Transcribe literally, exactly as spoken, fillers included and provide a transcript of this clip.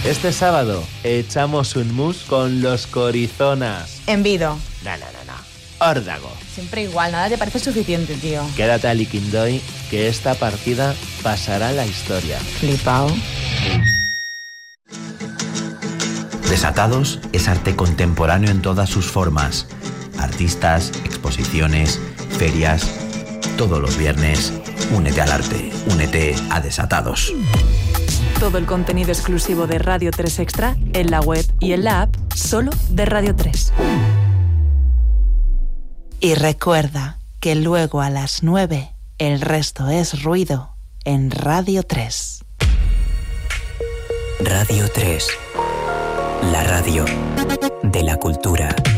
Este sábado echamos un mus con los Corizonas. En Vido. No, no, no, no. Órdago. Siempre igual, nada te parece suficiente, tío. Quédate a Liquindoy, que esta partida pasará a la historia. Flipao. Desatados es arte contemporáneo en todas sus formas. Artistas, exposiciones, ferias. Todos los viernes, únete al arte, únete a Desatados. Todo el contenido exclusivo de Radio tres Extra en la web y en la app solo de Radio tres. Y recuerda que luego a las nueve el resto es ruido en Radio tres. Radio tres, la radio de la cultura.